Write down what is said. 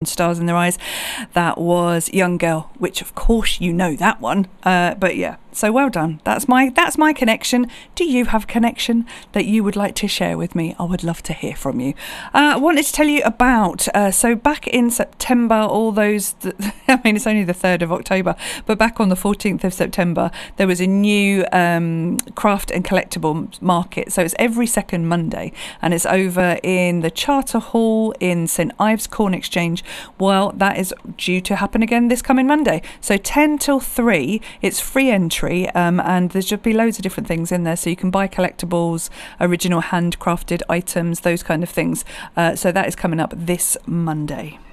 Stars in Their Eyes. That was Young Girl, which of course you know that one. But yeah, so well done. That's my connection. Do you have a connection that you would like to share with me? I would love to hear from you. I wanted to tell you about, so back in September, all those, I mean, it's only the 3rd of October, but back on the 14th of September, there was a new craft and collectible market. So it's every second Monday, and it's over in the Charter Hall in St Ives Corn Exchange. Well, that is due to happen again this coming Monday. So 10 till 3, it's free entry, and there's just be loads of different things in there. So you can buy collectibles, original handcrafted items, those kind of things. So that is coming up this Monday.